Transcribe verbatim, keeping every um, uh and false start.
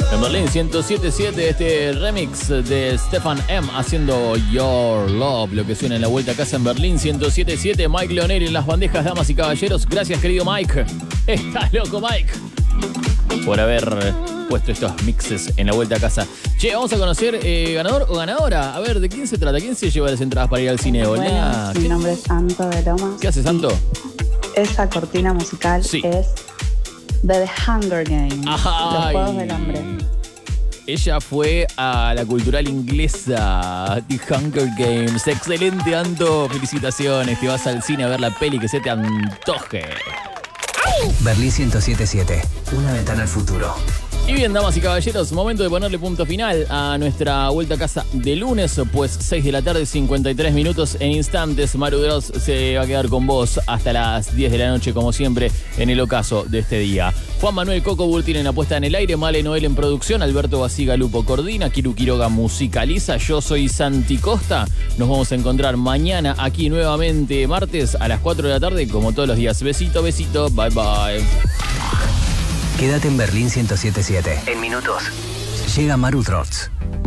En Berlín ciento siete siete, este remix de Stefan M haciendo Your Love, lo que suena en la vuelta a casa en Berlín ciento siete siete. Mike Leonel en las bandejas, damas y caballeros. Gracias, querido Mike. Estás loco, Mike, por haber puesto estos mixes en la vuelta a casa. Che, vamos a conocer eh, ganador o ganadora. A ver, ¿de quién se trata? ¿Quién se lleva las entradas para ir al cine? Bueno, Hola. mi nombre es Santo de Lomas. ¿Qué hace, Santo? Esa cortina musical Sí. es de The Hunger Games. Ay. Los Juegos del Hambre. Ella fue a la cultural inglesa, The Hunger Games. Excelente, Anto. Felicitaciones. Te vas al cine a ver la peli que se te antoje. Berlín ciento siete siete, una ventana al futuro. Y bien, damas y caballeros, momento de ponerle punto final a nuestra vuelta a casa de lunes, pues seis de la tarde, cincuenta y tres minutos. En instantes, Maru Dross se va a quedar con vos hasta las diez de la noche, como siempre, en el ocaso de este día. Juan Manuel Coco Burtin en la puesta en el aire, Male Noel en producción, Alberto Basigalupo coordina, Kiru Quiroga musicaliza, yo soy Santi Costa. Nos vamos a encontrar mañana aquí nuevamente, martes, a las cuatro de la tarde, como todos los días. Besito, besito, bye bye. Quédate en Berlín ciento siete siete. En minutos llega Maru Dross.